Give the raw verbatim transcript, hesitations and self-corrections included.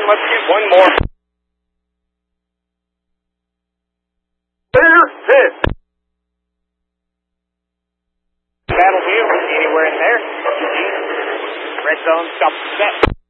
let's get one more. Clear hit. Battlefield, anywhere in there. Red zone, stop, set.